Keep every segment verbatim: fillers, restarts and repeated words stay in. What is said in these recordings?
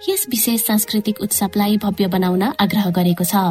यस विशेष सांस्कृतिक उत्सवलाई भव्य बनाउन आग्रह गरेको छ।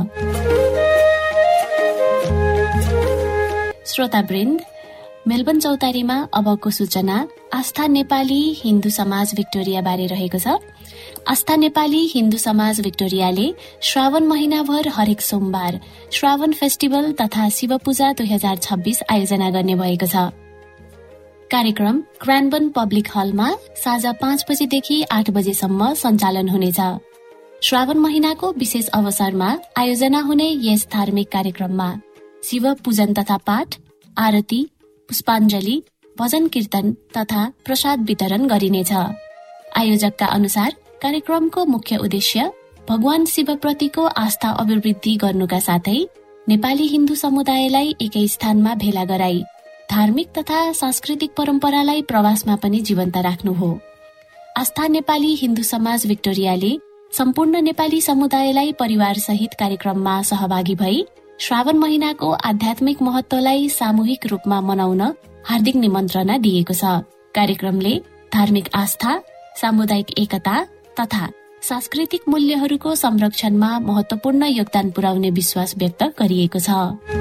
श्रोतावृन्द, मेलबर्न चौतारीमा अबको सूचना आस्था नेपाली हिन्दू समाज भिक्टोरिया बारे रहेको छ। आस्था नेपाली हिन्दू समाज भिक्टोरियाले श्रावण महिनाभर हरेक सोमबार श्रावण फेस्टिभल तथा शिव पूजा दुई हजार छब्बीस आयोजना गर्ने भएको छ। कार्यक्रम क्रानबर्न पब्लिक हलमा साँझ पाँच बजेदेखि आठ बजेसम्म सञ्चालन हुनेछ। श्रावण महिनाको विशेष अवसरमा आयोजना हुने यस धार्मिक कार्यक्रममा शिव पूजन तथा पाठ, आरती, पुष्पाञ्जली, भजन कीर्तन तथा प्रसाद वितरण गरिनेछ। आयोजकका अनुसार कार्यक्रमको मुख्य उद्देश्य भगवान शिवप्रतिको आस्था अभिवृद्धि गर्नुका साथै नेपाली हिन्दू समुदायलाई एकै स्थानमा भेला गराई धार्मिक तथा सांस्कृतिक परम्परालाई प्रवासमा पनि जीवन्त राख्नु हो। आस्था नेपाली हिन्दू समाज भिक्टोरियाले सम्पूर्ण नेपाली समुदायलाई परिवार सहित कार्यक्रममा सहभागी भई श्रावण महिनाको आध्यात्मिक महत्वलाई सामूहिक रूपमा मनाउन हार्दिक निमन्त्रणा दिएको छ। कार्यक्रमले धार्मिक आस्था, सामुदायिक एकता तथा सांस्कृतिक मूल्यहरूको संरक्षणमा महत्वपूर्ण योगदान पुर्याउने विश्वास व्यक्त गरिएको छ।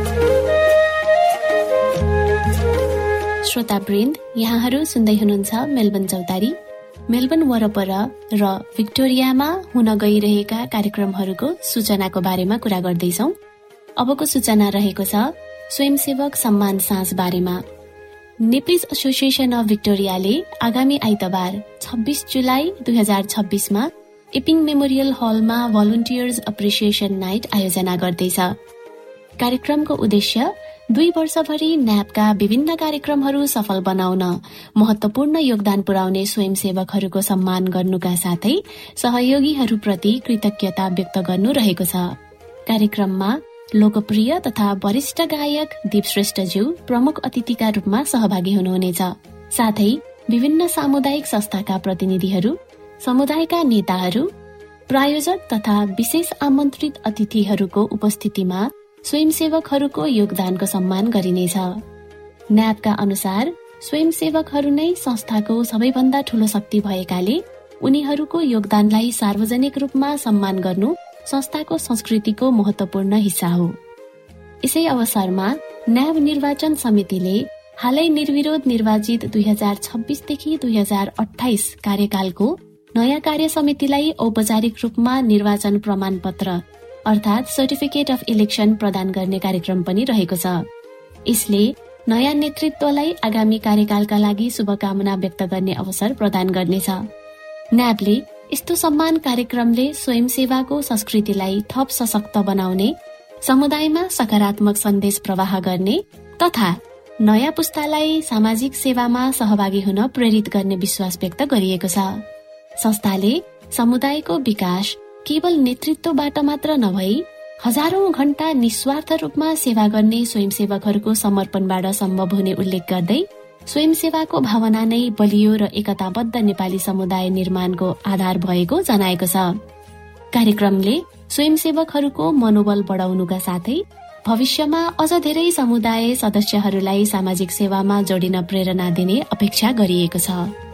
श्रोतावृन्द, यहाँहरू सुन्दै हुनुहुन्छ मेलबर्न चौतारी। मेलबर्न वरपर र भिक्टोरियामा हुन गइरहेका कार्यक्रमहरूको सूचनाको बारेमा कुरा गर्दैछौँ। अबको सूचना रहेको छ स्वयंसेवक सम्मान साँझ बारेमा। नेप्लिज एसोसिएसन अफ भिक्टोरियाले आगामी आइतबार छब्बीस जुलाई दुई हजार छब्बीसमा एपिङ मेमोरियल हलमा भलन्टियर्स एप्रिसिएसन नाइट आयोजना गर्दैछ। कार्यक्रमको उद्देश्य दुई वर्षभरि न्यापका विभिन्न कार्यक्रमहरू सफल बनाउन महत्वपूर्ण योगदान पुर्याउने स्वयंसेवकहरूको सम्मान गर्नुका साथै सहयोगीहरूप्रति कृतज्ञता व्यक्त गर्नु रहेको छ। कार्यक्रममा लोकप्रिय तथा वरिष्ठ गायक दीप श्रेष्ठज्यू प्रमुख अतिथिका रूपमा सहभागी हुनुहुनेछ। साथै विभिन्न सामुदायिक संस्थाका प्रतिनिधिहरू, समुदायका नेताहरू, प्रायोजक तथा विशेष आमन्त्रित अतिथिहरूको उपस्थितिमा स्वयंसेवकहरूको योगदानको सम्मान गरिनेछ। न्यापका अनुसार स्वयंसेवकहरू नै संस्थाको सबैभन्दा ठूलो शक्ति भएकाले उनीहरूको योगदानलाई सार्वजनिक रूपमा सम्मान गर्नु संस्थाको संस्कृतिको महत्वपूर्ण हिस्सा हो। यसै अवसरमा न्याब निर्वाचन समितिले हालै निर्विरोध निर्वाचित दुई हजार छब्बीसदेखि दुई हजार अठाइस कार्यकालको नयाँ कार्य समितिलाई औपचारिक रूपमा निर्वाचन प्रमाणपत्र अर्थात् सर्टिफिकेट अफ इलेक्सन प्रदान गर्ने कार्यक्रम पनि रहेको छ। यसले नयाँ नेतृत्वलाई आगामी कार्यकालका लागि शुभकामना व्यक्त गर्ने अवसर प्रदान गर्नेछ। न्याबले यस्तो सम्मान कार्यक्रमले स्वयंसेवाको संस्कृतिलाई थप सशक्त बनाउने, समुदायमा सकारात्मक सन्देश प्रवाह गर्ने तथा नयाँ पुस्तालाई सामाजिक सेवामा सहभागी हुन प्रेरित गर्ने विश्वास व्यक्त गरिएको छ। संस्थाले समुदायको विकास केवल नेतृत्वबाट मात्र नभई हजारौं घण्टा निस्वार्थ रूपमा सेवा गर्ने स्वयंसेवकहरूको समर्पणबाट सम्भव हुने उल्लेख गर्दै स्वयंसेवाको भावना नै बलियो र एकताबद्ध नेपाली समुदाय निर्माणको आधार भएको जनाएको छ। कार्यक्रमले स्वयंसेवकहरूको मनोबल बढाउनुका साथै भविष्यमा अझ धेरै समुदाय सदस्यहरूलाई सामाजिक सेवामा जोडिन प्रेरणा दिने अपेक्षा गरिएको छ।